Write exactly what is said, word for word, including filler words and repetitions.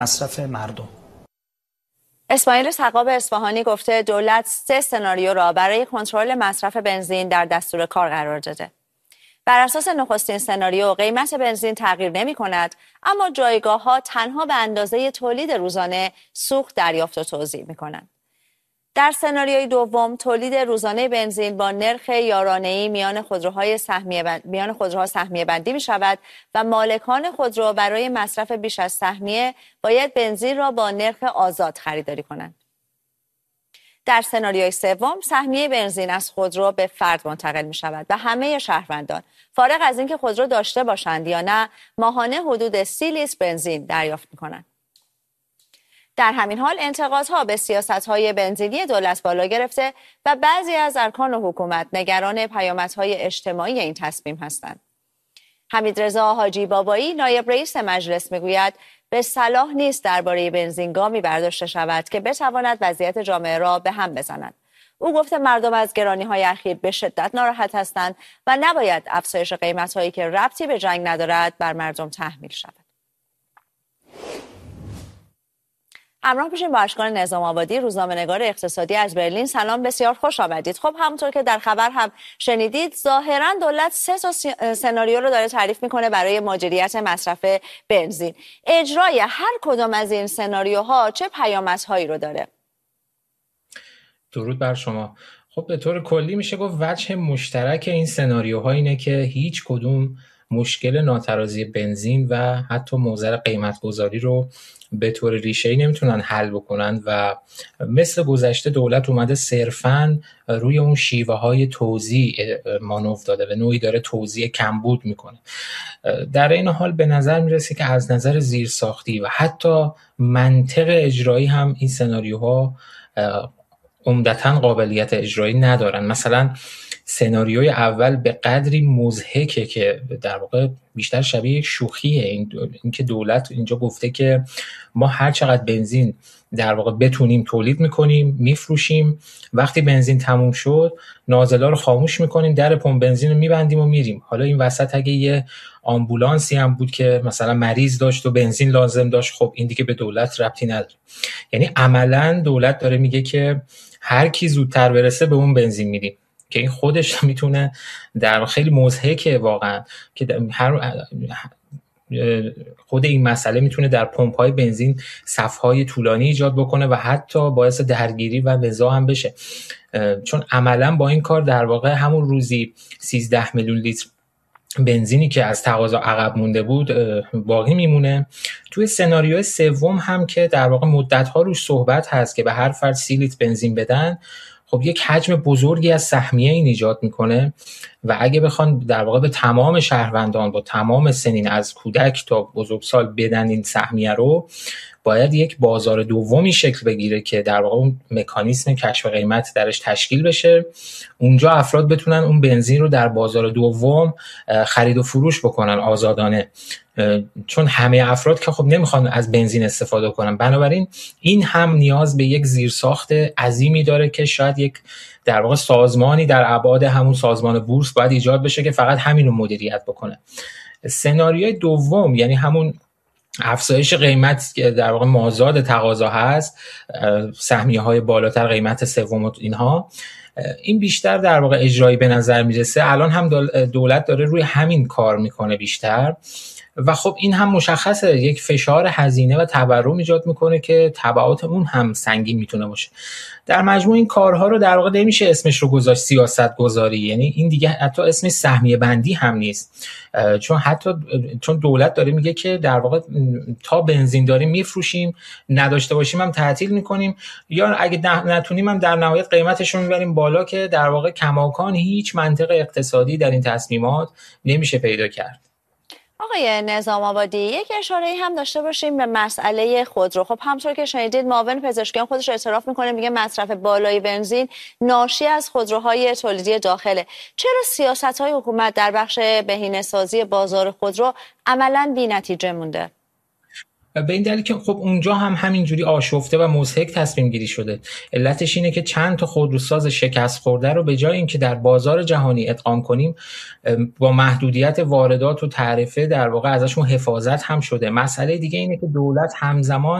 مصرف مردم. اسماعیل سقاب اصفهانی گفته دولت سه سناریو را برای کنترل مصرف بنزین در دستور کار قرار داده. بر اساس نخستین سناریو قیمت بنزین تغییر نمی کند، اما جایگاه ها تنها به اندازه تولید روزانه سوخت دریافت و توزیع می کنند. در سناریوی دوم تولید روزانه بنزین با نرخ یارانه‌ای میان خودروهای سهمیه بند... میان خودروها سهمیه بندی می شود و مالکان خودرو برای مصرف بیش از سهمیه باید بنزین را با نرخ آزاد خریداری کنند. در سناریوی سوم سهمیه بنزین از خودرو به فرد منتقل می شود و همه شهروندان فارغ از اینکه خودرو داشته باشند یا نه ماهانه حدود سی لیتر بنزین دریافت می کنند. در همین حال انتقادها به سیاست‌های بنزینی دولت بالا گرفته و بعضی از ارکان حکومت نگران پیامدهای اجتماعی این تصمیم هستند. حمیدرضا حاجی بابایی نایب رئیس مجلس میگوید به صلاح نیست درباره بنزین گامی برداشته شود که بتواند وضعیت جامعه را به هم بزند. او گفته مردم از گرانی‌های اخیر به شدت ناراحت هستند و نباید افزایش قیمت‌هایی که ربطی به جنگ ندارد بر مردم تحمیل شود. همراه باشیم با اشکان نظام آبادی، روزنامه‌نگار اقتصادی از برلین. سلام، بسیار خوش آمدید. خب همونطور که در خبر هم شنیدید ظاهرا دولت سه تا سناریو رو داره تعریف میکنه برای مدیریت مصرف بنزین. اجرای هر کدام از این سناریوها چه پیامدهایی رو داره؟ درود بر شما. خب به طور کلی میشه گفت وجه مشترک این سناریوها اینه که هیچ کدوم مشکل ناترازی بنزین و حتی موزل قیمت گذاری رو به طور ریشه‌ای نمیتونن حل بکنن و مثل گذشته دولت اومده صرفاً روی اون شیوه های توزیع مانور داده و نوعی داره توزیع کمبود میکنه. در این حال به نظر میرسه که از نظر زیرساختی و حتی منطق اجرایی هم این سناریوها عمدتاً قابلیت اجرایی ندارن. مثلا سناریوی اول به قدری مضحکه که در واقع بیشتر شبیه یک شوخیه. این اینکه دولت اینجا گفته که ما هر چقدر بنزین در واقع بتونیم تولید میکنیم میفروشیم، وقتی بنزین تموم شد نازلا رو خاموش میکنیم، در پمپ بنزین رو میبندیم و میریم. حالا این وسط اگه یه آمبولانسی هم بود که مثلا مریض داشت و بنزین لازم داشت، خب این دیگه به دولت ربطی نداره. یعنی عملاً دولت داره میگه که هر کی زودتر برسه به اون بنزین میدیم، که این خودش میتونه در خیلی مضحکه واقعا که هر خود این مسئله میتونه در پمپ‌های بنزین صف‌های طولانی ایجاد بکنه و حتی باعث درگیری و نزاع هم بشه، چون عملاً با این کار در واقع همون روزی سیزده میلیون لیتر بنزینی که از تقاضا عقب مونده بود باقی میمونه. توی سناریوی سوم هم که در واقع مدت‌ها روش صحبت هست که به هر فرد سی لیتر بنزین بدن، خب یک حجم بزرگی از سهمیه این ایجاد میکنه و اگه بخوان در واقع به تمام شهروندان با تمام سنین از کودک تا بزرگسال بدن این سهمیه رو، باید یک بازار دومی شکل بگیره که در واقع اون مکانیسم کشف قیمت درش تشکیل بشه. اونجا افراد بتونن اون بنزین رو در بازار دوم خرید و فروش بکنن آزادانه، چون همه افراد که خب نمیخوان از بنزین استفاده کنن. بنابراین این هم نیاز به یک زیرساخت عظیمی داره که شاید یک در واقع سازمانی در ابعاد همون سازمان بورس باید ایجاد بشه که فقط همین رو مدیریت بکنه. سناریوی دوم یعنی همون افزایش قیمت که در واقع مازاد تقاضا هست، سهمیه های بالاتر قیمت سوم و اینها، این بیشتر در واقع اجرایی به نظر میرسه. الان هم دولت داره روی همین کار میکنه بیشتر و خب این هم مشخصه یک فشار هزینه و تورم ایجاد میکنه که تبعات اون هم سنگین میتونه باشه. در مجموع این کارها رو در واقع نمیشه اسمش رو گذاشت سیاست گذاری، یعنی این دیگه حتی اسم سهمیه بندی هم نیست، چون حتی چون دولت داره میگه که در واقع تا بنزین داریم میفروشیم، نداشته باشیم هم تعطیل میکنیم، یا اگه نتونیم هم در نهایت قیمتش رو میبریم بالا، که در واقع کماکان هیچ منطق اقتصادی در این تصمیمات نمیشه پیدا کرد. آقای نظام آبادی، یک اشاره‌ای هم داشته باشیم به مسئله خودرو. خب همونطور که شنیدید معاون پزشکیان خودش اعتراف میکنه، میگه مصرف بالای بنزین ناشی از خودروهای تولیدی داخله. چرا سیاست‌های حکومت در بخش بهینه‌سازی بازار خودرو عملاً بی‌نتیجه مونده؟ به این دلیل که خب اونجا هم همینجوری آشفته و مضحک تصمیم گیری شده. علتش اینه که چند تا خودروساز شکست خورده رو به جای اینکه در بازار جهانی ادغام کنیم، با محدودیت واردات و تعرفه در واقع ازشون حفاظت هم شده. مسئله دیگه اینه که دولت همزمان